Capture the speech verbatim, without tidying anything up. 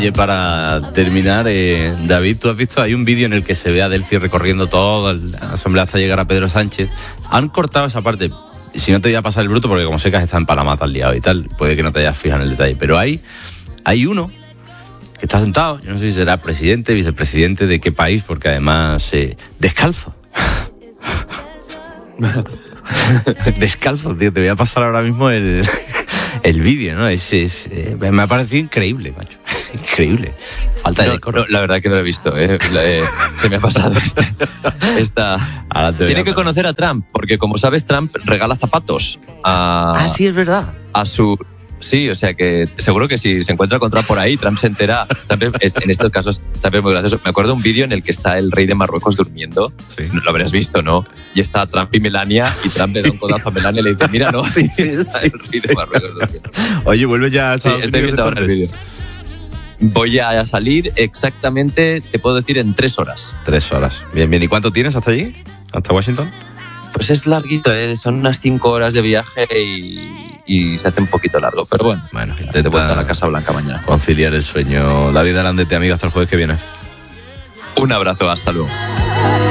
Y para terminar, eh, David, tú has visto, hay un vídeo en el que se ve a Delcy recorriendo toda la asamblea hasta llegar a Pedro Sánchez. Han cortado esa parte. Si no te voy a pasar el bruto, porque como secas está en Palamata al liado y tal, puede que no te hayas fijado en el detalle. Pero hay, hay uno que está sentado, yo no sé si será presidente, vicepresidente de qué país, porque además eh, descalzo. Descalzo, tío, te voy a pasar ahora mismo el, el vídeo, ¿no? Es, es, eh, me ha parecido increíble, macho. Increíble. Falta de no, decoro. No, la verdad que no lo he visto, ¿eh? Eh, se me ha pasado esta. esta. Tiene que conocer a Trump, porque como sabes, Trump regala zapatos a... Ah, sí, es verdad. A su... Sí, o sea que seguro que si se encuentra con Trump por ahí, Trump se entera. Trump es, en estos casos, Trump es muy gracioso. Me acuerdo de un vídeo en el que está el rey de Marruecos durmiendo. Sí. Lo habrás visto, ¿no? Y está Trump y Melania, y Trump le da un codazo a Melania y le dice, mira, no, sí, sí, sí, el rey sí, de sí. Marruecos durmiendo. Oye, vuelve ya a Sí, estoy viendo ahora el vídeo. Voy a salir exactamente, te puedo decir, en tres horas. Tres horas. Bien, bien. ¿Y cuánto tienes hasta allí? ¿Hasta Washington? Pues es larguito, ¿eh? Son unas cinco horas de viaje y, y se hace un poquito largo. Pero bueno, bueno, intenta de vuelta a la Casa Blanca mañana. Conciliar el sueño. David Alandete, amigo, hasta el jueves que viene. Un abrazo, hasta luego.